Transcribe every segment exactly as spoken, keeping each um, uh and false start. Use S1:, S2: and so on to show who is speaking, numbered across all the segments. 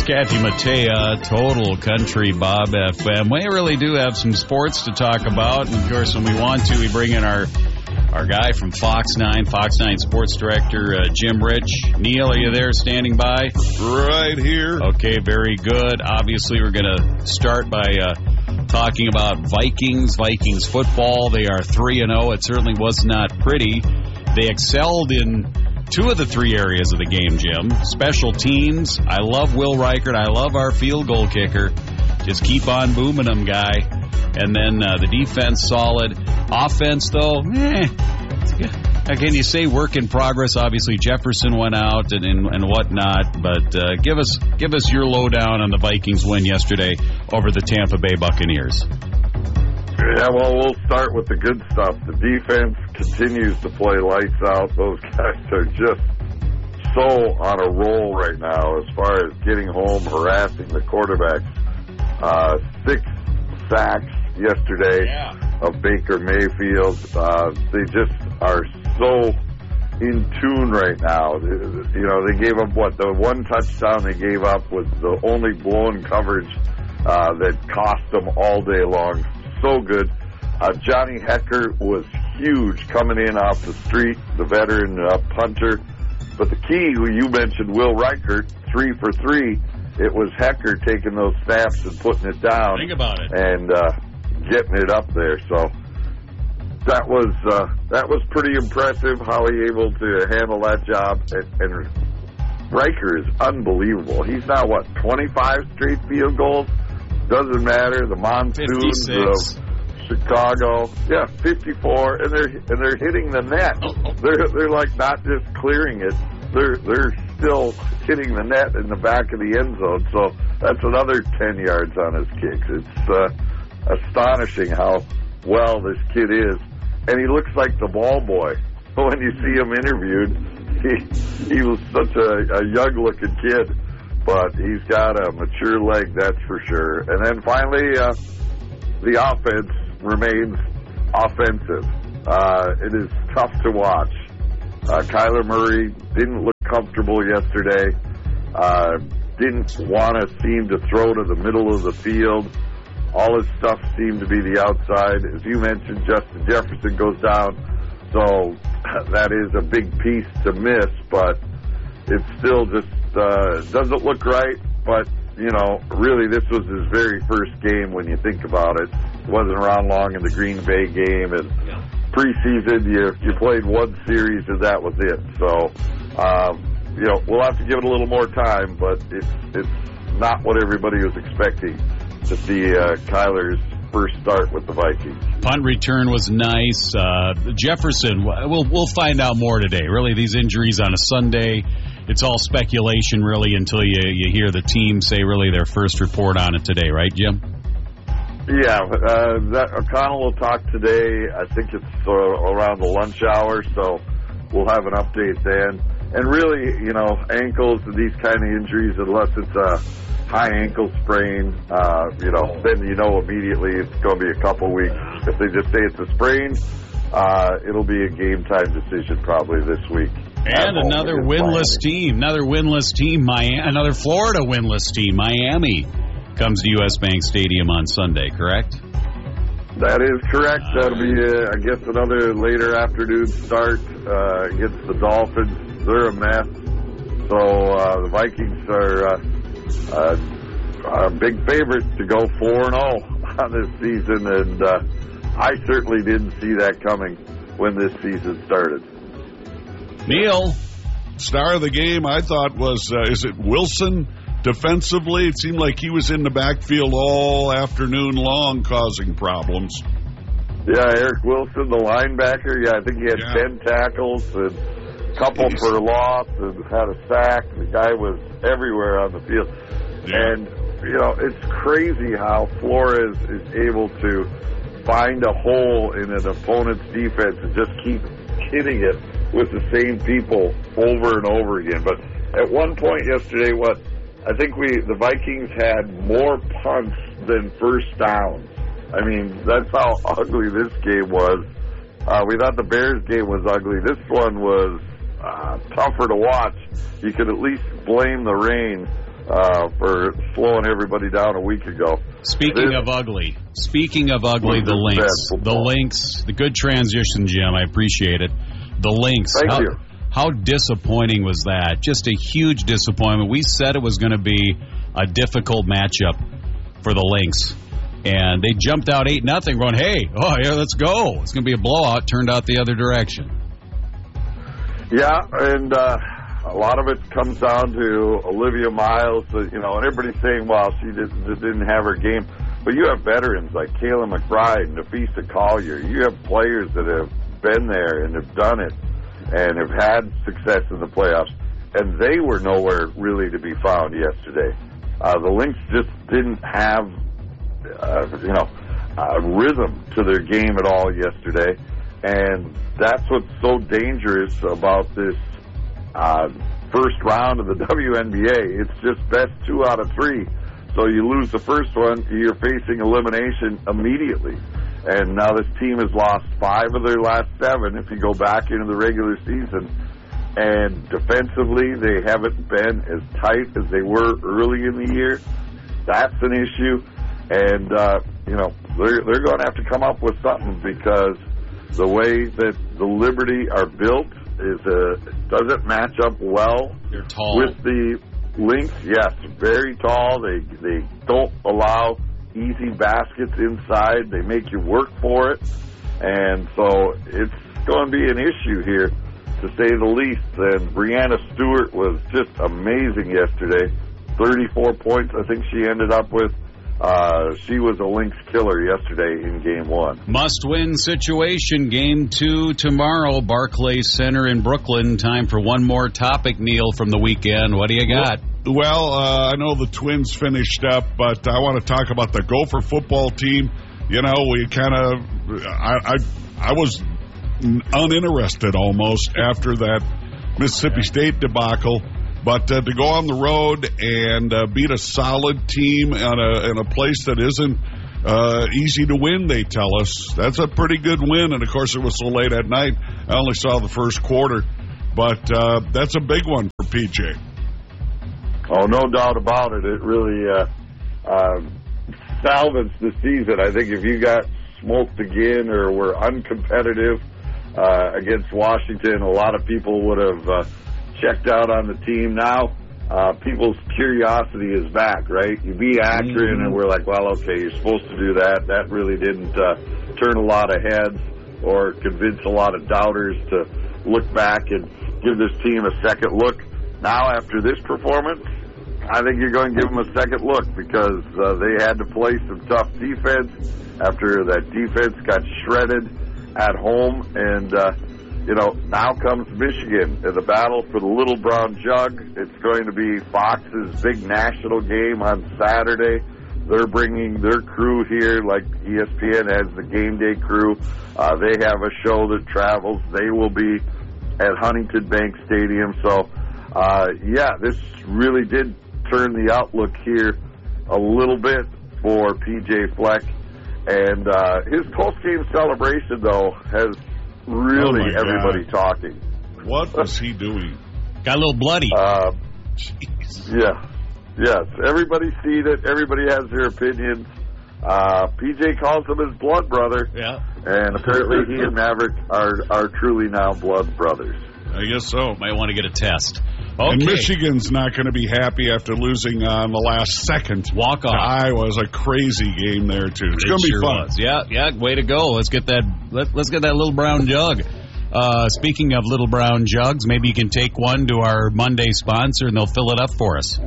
S1: Kathy Mattea, Total Country Bob F M. We really do have some sports to talk about. And, of course, when we want to, we bring in our our guy from Fox nine, Fox nine Sports Director, uh, Jim Rich. Neil, are you there standing by?
S2: Right here.
S1: Okay, very good. Obviously, we're going to start by uh, talking about Vikings, Vikings football. They are three and oh. It certainly was not pretty. They excelled in two of the three areas of the game, Jim. Special teams. I love Will Reichert. I love our field goal kicker. Just keep on booming them, guy. And then uh, the defense, solid. Offense, though, eh. How can you say work in progress? Obviously, Jefferson went out and and, and whatnot. But uh, give us give us your lowdown on the Vikings win yesterday over the Tampa Bay Buccaneers.
S3: Yeah, well, we'll start with the good stuff. The defense continues to play lights out. Those guys are just so on a roll right now as far as getting home, harassing the quarterbacks. Uh, six sacks yesterday
S1: yeah.
S3: of Baker Mayfield. Uh, they just are so in tune right now. You know, they gave up, what, the one touchdown they gave up was the only blown coverage uh, that cost them all day long. So good. Uh, Johnny Hecker was huge coming in off the street, the veteran uh, punter. But the key, who you mentioned, Will Reichert, three for three. It was Hecker taking those snaps and putting it down.
S1: Think about it.
S3: And uh, getting it up there. So that was uh, that was pretty impressive how he able to handle that job. And, and Reichert is unbelievable. He's now, what, twenty-five straight field goals? Doesn't matter. The monsoons of Chicago, yeah, fifty-four, and they're and they're hitting the net. They're they're like not just clearing it. They're they're still hitting the net in the back of the end zone. So that's another ten yards on his kicks. It's uh, astonishing how well this kid is, and he looks like the ball boy. When you see him interviewed, he he was such a, a young looking kid. But he's got a mature leg, that's for sure. And then finally, uh, the offense remains offensive. Uh, it is tough to watch. Uh, Kyler Murray didn't look comfortable yesterday. Uh, didn't want to seem to throw to the middle of the field. All his stuff seemed to be the outside. As you mentioned, Justin Jefferson goes down. So that is a big piece to miss, but it's still just uh, doesn't look right. But, you know, really this was his very first game when you think about it. It wasn't around long in the Green Bay game. And
S1: yeah.
S3: preseason, you, you played one series and that was it. So, um, you know, we'll have to give it a little more time, but it's, it's not what everybody was expecting to see uh, Kyler's first start with the Vikings.
S1: Punt return was nice. Uh, Jefferson, we'll we'll find out more today. Really, these injuries on a Sunday, it's all speculation, really, until you, you hear the team say, really, their first report on it today, right, Jim?
S3: Yeah, uh, that, O'Connell will talk today. I think it's uh, around the lunch hour, so we'll have an update then. And really, you know, ankles and these kind of injuries, unless it's a high ankle sprain, uh, you know, then you know immediately it's going to be a couple weeks. If they just say it's a sprain, uh, it'll be a game-time decision probably this week.
S1: And another winless Miami. team, another winless team, Miami, another Florida winless team, Miami, comes to U S. Bank Stadium on Sunday, correct?
S3: That is correct. That'll be, uh, I guess, another later afternoon start uh, against the Dolphins. They're a mess. So uh, the Vikings are uh, uh, a big favorite to go four and oh on this season, and uh, I certainly didn't see that coming when this season started.
S1: Neil.
S2: Star of the game, I thought, was, uh, is it Wilson? Defensively, it seemed like he was in the backfield all afternoon long causing problems.
S3: Yeah, Eric Wilson, the linebacker, yeah, I think he had
S2: yeah.
S3: ten tackles and a couple
S2: Jeez.
S3: for loss and had a sack. The guy was everywhere on the field.
S2: Yeah.
S3: And, you know, it's crazy how Flores is able to find a hole in an opponent's defense and just keep hitting it with the same people over and over again. But at one point yesterday, what I think we the Vikings had more punts than first downs. I mean, that's how ugly this game was. Uh, we thought the Bears game was ugly. This one was uh, tougher to watch. You could at least blame the rain uh, for slowing everybody down a week ago.
S1: Speaking this, of ugly, speaking of ugly, the Lynx, the Lynx, the good transition, Jim. I appreciate it. The Lynx.
S3: Thank
S1: how,
S3: you.
S1: How disappointing was that? Just a huge disappointment. We said it was going to be a difficult matchup for the Lynx, and they jumped out eight nothing, going, "Hey, oh yeah, let's go! It's going to be a blowout." Turned out the other direction.
S3: Yeah, and. Uh, A lot of it comes down to Olivia Miles, uh, you know, and everybody's saying, well, she didn't, didn't have her game. But you have veterans like Kayla McBride and Nafisa Collier. You have players that have been there and have done it and have had success in the playoffs, and they were nowhere really to be found yesterday. Uh, the Lynx just didn't have, uh, you know, a rhythm to their game at all yesterday, and that's what's so dangerous about this Uh, first round of the W N B A. It's just best two out of three. So you lose the first one, you're facing elimination immediately. And now this team has lost five of their last seven if you go back into the regular season. And defensively, they haven't been as tight as they were early in the year. That's an issue. And, uh, you know, they're, they're going to have to come up with something, because the way that the Liberty are built is uh, doesn't match up well
S1: They're tall.
S3: with the Lynx. Yes, very tall. They they don't allow easy baskets inside. They make you work for it, and so it's going to be an issue here, to say the least. And Brianna Stewart was just amazing yesterday. thirty-four points, I think she ended up with. Uh, she was a Lynx killer yesterday in game one.
S1: Must-win situation. Game two tomorrow, Barclays Center in Brooklyn. Time for one more topic, Neil, from the weekend. What do you got?
S2: Well, uh, I know the Twins finished up, but I want to talk about the Gopher football team. You know, we kind of, I, I, I was uninterested almost after that Mississippi State debacle. But uh, to go on the road and uh, beat a solid team in a, in a place that isn't uh, easy to win, they tell us, that's a pretty good win. And, of course, it was so late at night, I only saw the first quarter. But uh, that's a big one for P J.
S3: Oh, no doubt about it. It really uh, uh, salvaged the season. I think if you got smoked again or were uncompetitive uh, against Washington, a lot of people would have uh, checked out on the team. Now uh, people's curiosity is back, right? You beat Akron, mm-hmm. and we're like, well, okay, you're supposed to do that. That really didn't uh, turn a lot of heads or convince a lot of doubters to look back and give this team a second look. Now, after this performance, I think you're going to give them a second look, because uh, they had to play some tough defense after that defense got shredded at home. And, uh, you know, now comes Michigan in the battle for the Little Brown Jug. It's going to be Fox's big national game on Saturday. They're bringing their crew here, like E S P N has the game day crew. Uh, they have a show that travels. They will be at Huntington Bank Stadium. So, uh, yeah, this really did turn the outlook here a little bit for P J Fleck. And uh, his post-game celebration, though, has really
S2: oh
S3: everybody
S2: God.
S3: talking.
S2: What was he doing?
S1: Got a little bloody.
S3: Uh, yeah. Yes. Everybody's seen it. Everybody has their opinions. Uh, P J calls him his blood brother.
S1: Yeah.
S3: And apparently he and Maverick are, are truly now blood brothers.
S2: I guess so.
S1: Might want to get a test. Okay.
S2: And Michigan's not going to be happy after losing on the last second.
S1: Walk off.
S2: Iowa was a crazy game there too. It's
S1: It
S2: going to be
S1: sure
S2: fun.
S1: Was. Yeah, yeah. Way to go. Let's get that. Let, let's get that Little Brown Jug. Uh, speaking of Little Brown Jugs, maybe you can take one to our Monday sponsor and they'll fill it up for us.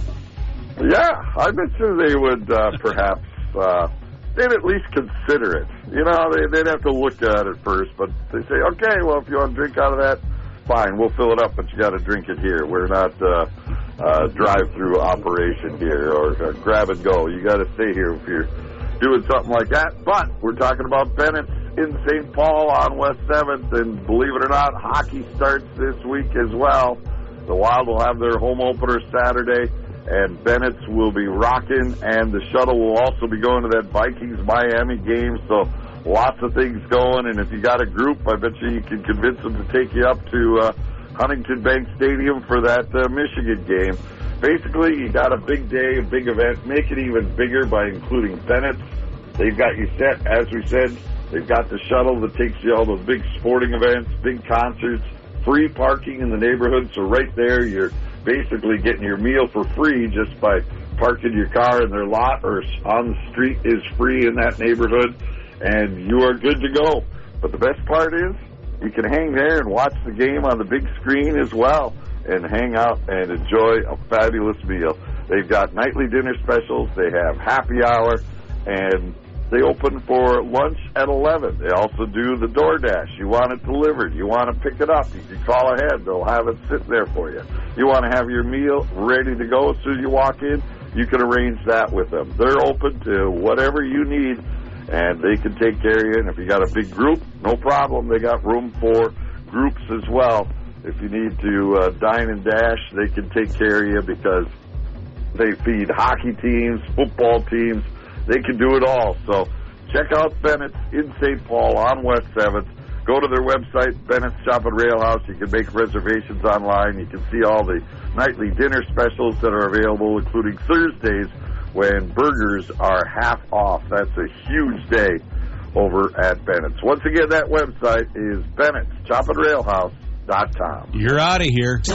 S3: Yeah, I bet you they would uh, perhaps. Uh, they'd at least consider it. You know, they, they'd have to look at it first, but they say, okay, well, if you want to drink out of that, fine, we'll fill it up, but you got to drink it here. We're not uh, uh, drive-through operation here or uh, grab and go. You got to stay here if you're doing something like that. But we're talking about Bennett's in Saint Paul on West seventh, and believe it or not, hockey starts this week as well. The Wild will have their home opener Saturday, and Bennett's will be rocking, and the shuttle will also be going to that Vikings-Miami game, so lots of things going, and if you got a group, I bet you you can convince them to take you up to uh, Huntington Bank Stadium for that uh, Michigan game. basically, you got a big day, a big event. Make it even bigger by including Bennett's. They've got you set, as we said. They've got the shuttle that takes you all those big sporting events, big concerts, free parking in the neighborhood. So right there, you're basically getting your meal for free just by parking your car in their lot or on the street is free in that neighborhood, and you are good to go. But the best part is you can hang there and watch the game on the big screen as well and hang out and enjoy a fabulous meal. They've got nightly dinner specials. They have happy hour, and they open for lunch at eleven. They also do the DoorDash. You want it delivered. You want to pick it up. You can call ahead. They'll have it sit there for you. You want to have your meal ready to go as soon as you walk in, you can arrange that with them. They're open to whatever you need, and they can take care of you. And if you got a big group, no problem. They got room for groups as well. If you need to uh, dine and dash, they can take care of you because they feed hockey teams, football teams. They can do it all. So check out Bennett's in Saint Paul on West seventh. Go to their website, Bennett's Shop and Rail House. You can make reservations online. You can see all the nightly dinner specials that are available, including Thursdays when burgers are half off. That's a huge day over at Bennett's. Once again, that website is Bennett's Shop and Rail House dot com.
S1: You're out of here.